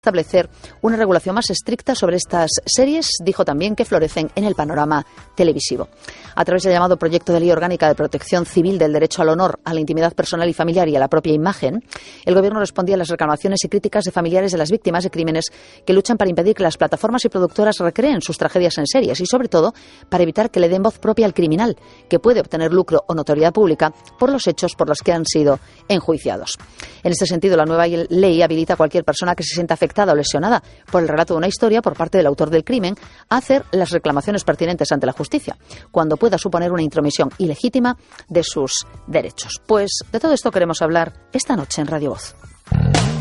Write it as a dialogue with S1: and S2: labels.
S1: establecer una regulación más estricta sobre estas series, dijo también que florecen en el panorama televisivo. A través del llamado Proyecto de Ley Orgánica de Protección Civil del Derecho al Honor, a la Intimidad Personal y Familiar y a la propia imagen, el Gobierno respondía a las reclamaciones y críticas de familiares de las víctimas de crímenes que luchan para impedir que las plataformas y productoras recreen sus tragedias en series y, sobre todo, para evitar que le den voz propia al criminal, que puede obtener lucro o notoriedad pública por los hechos por los que han sido enjuiciados. En este sentido, la nueva ley habilita a cualquier persona que se sienta afectada o lesionada por el relato de una historia por parte del autor del crimen a hacer las reclamaciones pertinentes ante la justicia, cuando pueda suponer una intromisión ilegítima de sus derechos. Pues de todo esto queremos hablar esta noche en Radio Voz.